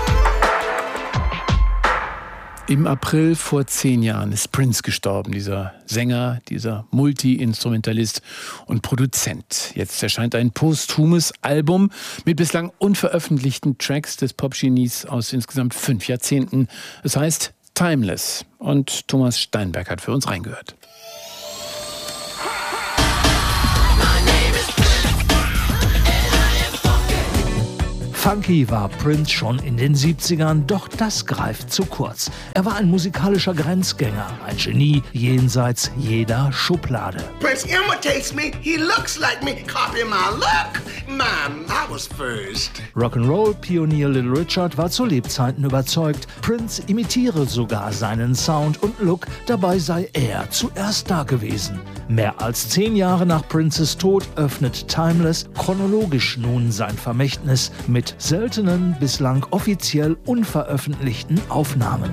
Im April vor zehn Jahren ist Prince gestorben, dieser Sänger, dieser Multi-Instrumentalist und Produzent. Jetzt erscheint ein posthumes Album mit bislang unveröffentlichten Tracks des Popgenies aus insgesamt fünf Jahrzehnten. Es heißt Timeless, und Thomas Steinberg hat für uns reingehört. Funky war Prince schon in den siebzigern, doch das greift zu kurz. Er war ein musikalischer Grenzgänger, ein Genie jenseits jeder Schublade. Prince imitates me, he looks like me, copy my look. Man, I was first. Rock'n'Roll-Pionier Little Richard war zu Lebzeiten überzeugt, Prince imitiere sogar seinen Sound und Look, dabei sei er zuerst da gewesen. Mehr als zehn Jahre nach Princes Tod öffnet Timeless chronologisch nun sein Vermächtnis mit seltenen, bislang offiziell unveröffentlichten Aufnahmen.